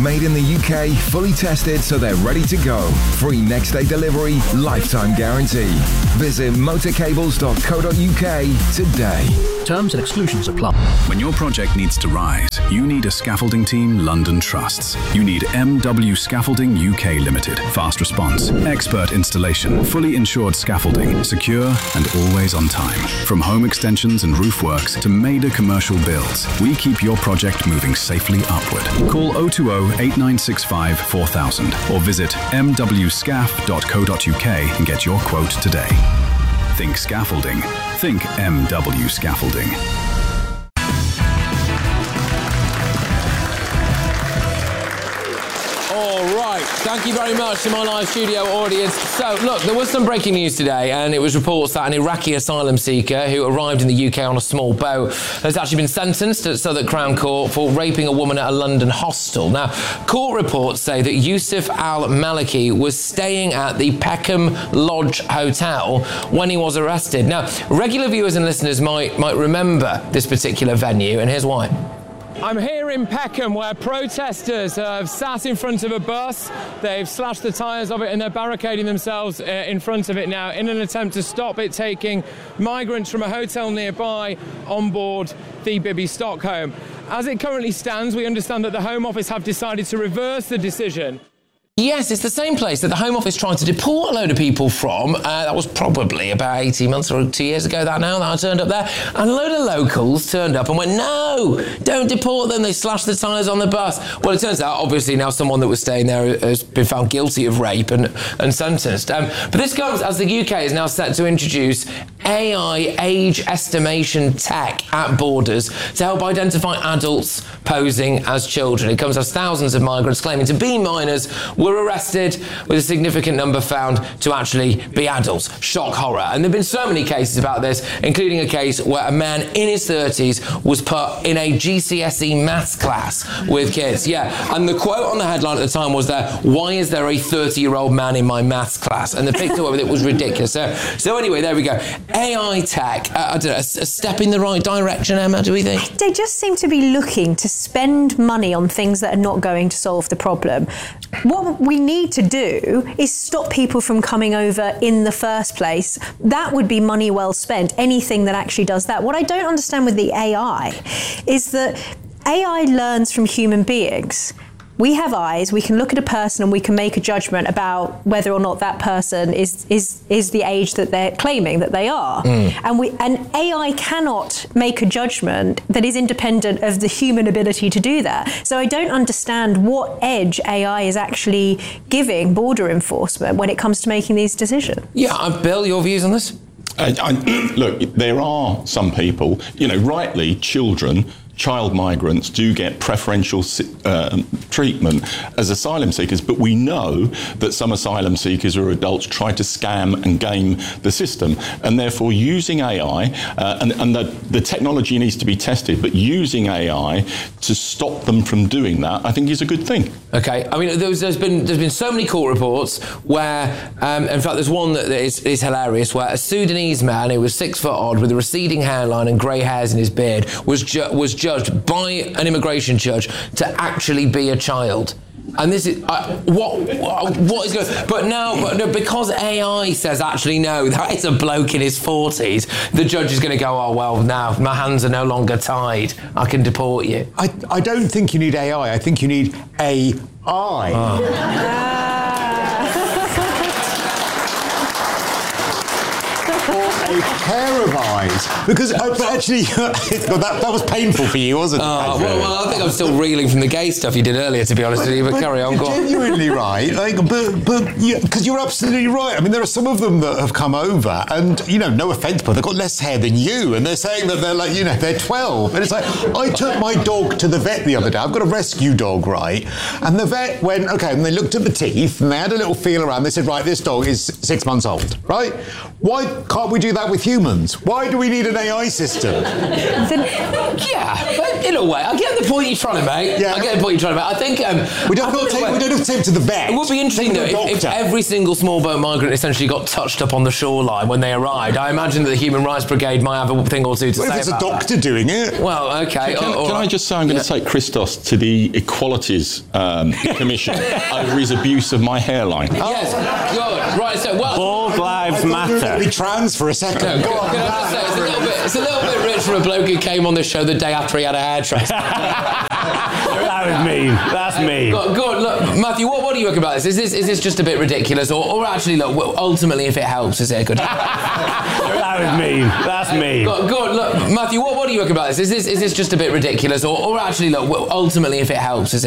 Made in the UK, fully tested so they're ready to go. Free next day delivery, lifetime guarantee. Visit motorcables.co.uk today. Terms and exclusions apply. When your project needs to rise, you need a scaffolding team London trusts. You need MW Scaffolding UK Limited. Fast response, expert installation, fully insured scaffolding, secure and always on time. From home extensions and roof works to major commercial builds, we keep your project moving safely upward. Call 020 8965 4000 or visit mwscaf.co.uk and get your quote today. Think scaffolding. Think MW Scaffolding. All right, thank you very much to my live studio audience. So, look, there was some breaking news today, and it was reports that an Iraqi asylum seeker who arrived in the UK on a small boat has actually been sentenced at Southwark Crown Court for raping a woman at a London hostel. Now, court reports say that Yusuf al-Maliki was staying at the Peckham Lodge Hotel when he was arrested. Now, regular viewers and listeners might remember this particular venue, and here's why. I'm here in Peckham where protesters have sat in front of a bus. They've slashed the tyres of it and they're barricading themselves in front of it now in an attempt to stop it taking migrants from a hotel nearby on board the Bibby Stockholm. As it currently stands, we understand that the Home Office have decided to reverse the decision. Yes, it's the same place that the Home Office tried to deport a load of people from. That was probably about 18 months or 2 years ago that I turned up there. And a load of locals turned up and went, no, don't deport them. They slashed the tyres on the bus. Well, it turns out, obviously, now someone that was staying there has been found guilty of rape and sentenced. But this comes as the UK is now set to introduce AI age estimation tech at borders to help identify adults posing as children. It comes as thousands of migrants claiming to be minors were arrested, with a significant number found to actually be adults. Shock, horror. And there have been so many cases about this, including a case where a man in his 30s was put in a GCSE maths class with kids. Yeah, and the quote on the headline at the time was there, why is there a 30-year-old man in my maths class? And the picture of it was ridiculous. So anyway, there we go. AI tech, I don't know, a step in the right direction, Emma, do we think? They just seem to be looking to spend money on things that are not going to solve the problem. What we need to do is stop people from coming over in the first place. That would be money well spent, anything that actually does that. What I don't understand with the AI is that AI learns from human beings. We have eyes, we can look at a person and we can make a judgment about whether or not that person is the age that they're claiming that they are. And AI cannot make a judgment that is independent of the human ability to do that. So I don't understand what edge AI is actually giving border enforcement when it comes to making these decisions. Yeah, Bill, your views on this? Look, there are some people, rightly, child migrants do get preferential treatment as asylum seekers, but we know that some asylum seekers or adults try to scam and game the system, and therefore using AI, and the technology needs to be tested, but using AI to stop them from doing that, I think is a good thing. Okay, I mean, there's been so many court reports where, in fact, there's one that is hilarious, where a Sudanese man who was 6 foot odd with a receding hairline and grey hairs in his beard was judged by an immigration judge to actually be a child. And this is what is going? But because AI says actually no, that is a bloke in his 40s. The judge is going to go, oh well, now my hands are no longer tied. I can deport you. I don't think you need AI. I think you need AI. A pair of eyes, because actually that was painful for you, wasn't it? Well, I think I'm still reeling from the gay stuff you did earlier, to be honest with you. But carry on, go on. Genuinely right, because you're absolutely right. I mean, there are some of them that have come over, and no offence, but they've got less hair than you, and they're saying that they're like, they're 12, and it's like, I took my dog to the vet the other day. I've got a rescue dog, right? And the vet went, okay, and they looked at the teeth, and they had a little feel around. They said, right, this dog is 6 months old, right? Why can't we do that with humans? Why do we need an AI system? Yeah, in a way. I get the point you're trying to make. Yeah. I get the point you're trying to make. I think... We don't have to take him to the vet. It would be interesting, though, if every single small boat migrant essentially got touched up on the shoreline when they arrived. I imagine that the Human Rights Brigade might have a thing or two to say about if it's a doctor doing it? Well, OK. Can I just say I'm going to take Christos to the Equalities Commission over his abuse of my hairline? Yes, good. Right, so... Bald lives matter. Be trans for a second. No, go on. Can I just say, it's a little bit rich for a bloke who came on this show the day after he had a hair transplant. That was mean. That's mean. Good. Look, Matthew, what do you reckon about this? Is this just a bit ridiculous, or actually, look, ultimately, if it helps, is it a good? That was mean. That's mean. Good. Look, Matthew, what do you reckon about this? Is this just a bit ridiculous, or actually, look, ultimately, if it helps, is it